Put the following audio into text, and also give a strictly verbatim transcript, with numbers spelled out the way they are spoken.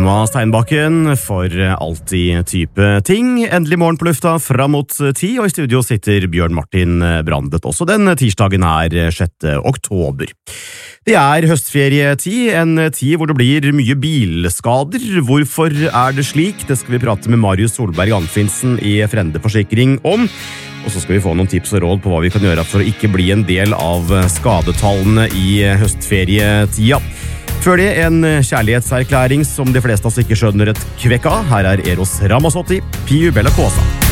Thomas Steinbakken for alltid type ting. Endelig morgen på lufta fram mot ti, og i studio sitter Bjørn Martin Brandet også den tirsdagen her sjette oktober. Det er høstferietid, en tid hvor det blir mye bilskader. Hvorfor er det slik? Det skal vi prate med Marius Solberg Anfinsen i Frende Forsikring om. Og så skal vi få noen tips og råd på hva vi kan gjøre for å ikke bli en del av skadetallene i høstferietida. Før det en kjærlighetserklæring som de fleste av oss ikke skjønner et kvekk av. Her er Eros Ramazzotti, Piu Bella Cosa.